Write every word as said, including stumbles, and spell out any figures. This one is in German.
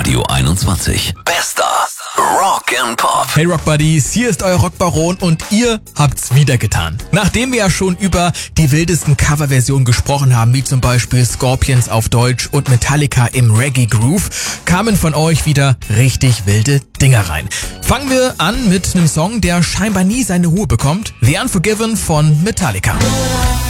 Radio einundzwanzig. Bester Rock and Pop. Hey Rock Buddies, hier ist euer Rockbaron und ihr habt's wieder getan. Nachdem wir ja schon über die wildesten Coverversionen gesprochen haben, wie zum Beispiel Scorpions auf Deutsch und Metallica im Reggae Groove, kamen von euch wieder richtig wilde Dinger rein. Fangen wir an mit einem Song, der scheinbar nie seine Ruhe bekommt. The Unforgiven von Metallica.